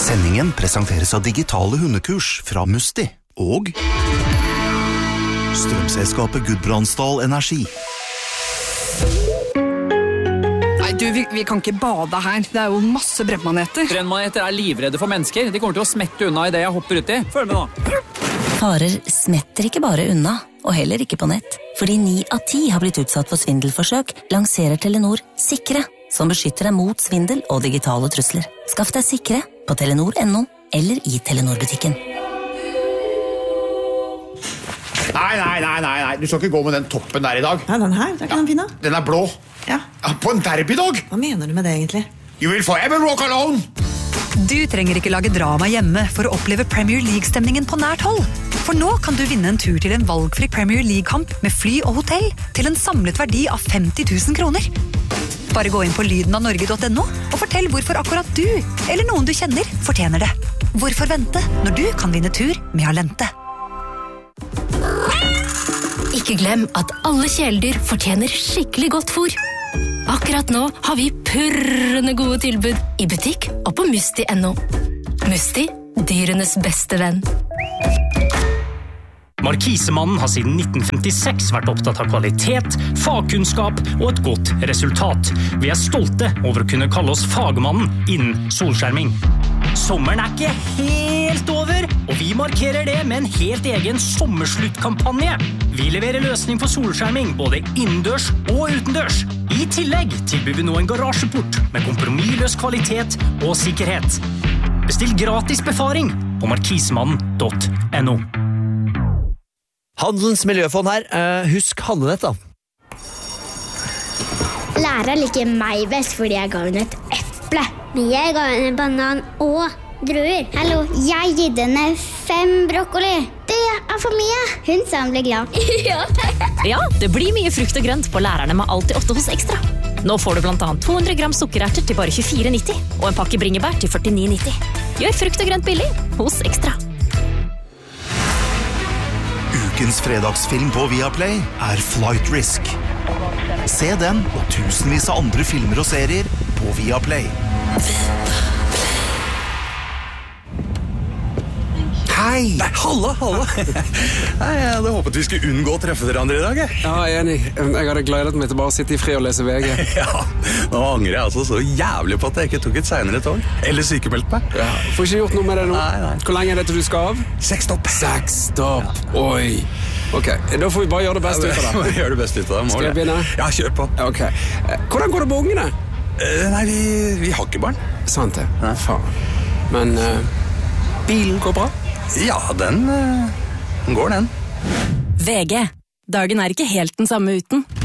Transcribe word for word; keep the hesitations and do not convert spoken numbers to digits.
Sendingen presenteres av digitale hundekurs fra Musti og strømselskapet Gudbrandsdal Energi. Nei, du, vi, vi kan ikke bade her. Det er jo masse brennmaneter. Brennmaneter er livredde for mennesker. De kommer til å smette unna i det jeg hopper uti. Følg med nå. Farer smetter ikke bare unna, og heller ikke på nett. Fordi ni av ti har blitt utsatt for svindelforsøk, lanserer Telenor Sikre, som beskytter deg mot svindel og digitale trusler. Skaff deg Sikre på telenor punktum no eller i Telenor-butikken. Nei, nei, nei, nei, nei, du skal ikke gå med den toppen der i dag. Nei, den her, det er ikke den fine. Den er blå. Ja. På en derbydag. Hva mener du med det egentlig? You will forever walk alone. Du trenger ikke lage drama hjemme for å oppleve Premier League-stemningen på nært hold. For nå kan du vinne en tur til en valgfri Premier League-kamp med fly og hotell til en samlet verdi av femti tusen kroner. Bare gå inn på lyden av norge punktum no og fortell hvorfor akkurat du, eller noen du kjenner, fortjener det. Hvorfor vente når du kan vinne tur med Alente? Ikke glem at alle kjæledyr fortjener skikkelig godt fôr. Akkurat nå har vi purrende gode tilbud i butikk og på Musti punktum no. Musti, dyrenes beste venn. Markisemannen har siden nitten femtiseks vært opptatt av kvalitet, fagkunnskap og et godt resultat. Vi er stolte over å kunne kalle oss fagmannen innen solskjerming. Sommeren er ikke helt over, og vi markerer det med en helt egen sommersluttkampanje. Vi leverer løsning for solskjerming både innendørs og utendørs. I tillegg tilbyr vi nå en garasjeport med kompromissløs kvalitet og sikkerhet. Bestill gratis befaring på markisemannen punktum no. Handelens miljøfond her. Uh, husk handlenett da. Læreren liker meg best fordi jeg ga henne et eple. Men jeg ga henne en banan og druer. Hallo, jeg gitt henne fem brokkoli. Det er for mye. Hun sa hun ble glad. ja. ja, det blir mye frukt og grønt på lærerne med alltid åtte hos Ekstra. Nå får du blant annet to hundre gram sukkererter til bare tjuefire nitti og en pakke bringebær til førtini nitti. Gjør frukt og grønt billig hos Ekstra. Ukens fredagsfilm på Viaplay er Flight Risk. Se den og tusenvis av andre filmer og serier på Viaplay. Hei! Nei, halla, halla! Nei, jeg hadde håpet vi skulle unngå å treffe dere andre i dag. Jeg. Ja, jeg er enig. Jeg hadde gledet meg til bare å sitte i fri og lese V G. ja, nå angrer jeg altså så jævlig på at jeg ikke tok et senere tog. Eller sykemeldt meg. Ja, får ikke gjort noe med det nå. Nei, nei. Hvor lenge er det til du skal av? Seks stopp. Seks stopp. Ja. Oi. Ok, da får vi bare gjøre det beste ut av det. Gjør det beste ut av det. Skal jeg begynne? Ja, kjør på. Ok. Hvordan går det på ungene? Uh, nei, vi, vi har ikke barn. Sant det. Nei. Faen. Men uh, bilen går bra? Ja, den, uh, den går den. V G. Dagen er ikke helt den samme uten.